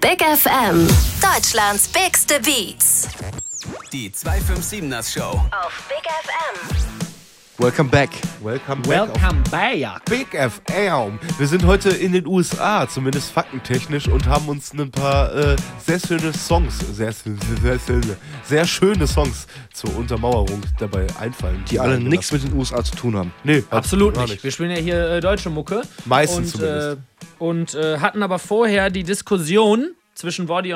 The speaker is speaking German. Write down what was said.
Big FM. Deutschlands bigste Beats. Die 257ers Show. Auf Big FM. Welcome back. Welcome back. Big FM. Wir sind heute in den USA, zumindest faktentechnisch, und haben uns ein paar sehr schöne Songs, sehr schöne Songs zur Untermauerung dabei einfallen. Die alle nichts mit den USA zu tun haben. Nee, absolut nicht. Wir spielen ja hier deutsche Mucke. Meistens zumindest. Und hatten aber vorher die Diskussion zwischen Woddy